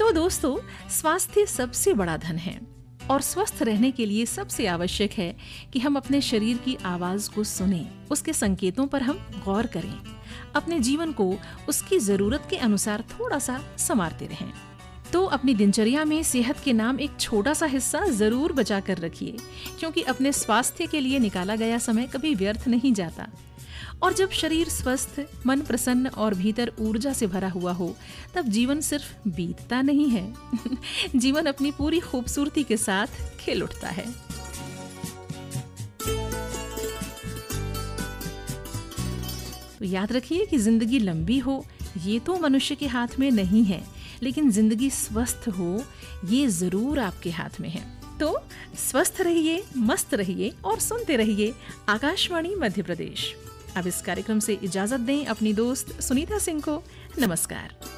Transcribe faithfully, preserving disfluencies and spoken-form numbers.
तो दोस्तों, स्वास्थ्य सबसे बड़ा धन है और स्वस्थ रहने के लिए सबसे आवश्यक है कि हम अपने शरीर की आवाज को सुनें, उसके संकेतों पर हम गौर करें, अपने जीवन को उसकी जरूरत के अनुसार थोड़ा सा संवारते रहें। तो अपनी दिनचर्या में सेहत के नाम एक छोटा सा हिस्सा जरूर बचा कर रखिए, क्योंकि अपने स्वास्थ्य के लिए निकाला गया समय कभी व्यर्थ नहीं जाता। और जब शरीर स्वस्थ, मन प्रसन्न और भीतर ऊर्जा से भरा हुआ हो, तब जीवन सिर्फ बीतता नहीं है जीवन अपनी पूरी खूबसूरती के साथ खिल उठता है। तो याद रखिए कि जिंदगी लंबी हो ये तो मनुष्य के हाथ में नहीं है, लेकिन जिंदगी स्वस्थ हो ये जरूर आपके हाथ में है। तो स्वस्थ रहिए, मस्त रहिए और सुनते रहिए आकाशवाणी मध्य प्रदेश। अब इस कार्यक्रम से इजाजत दें अपनी दोस्त सुनीता सिंह को। नमस्कार।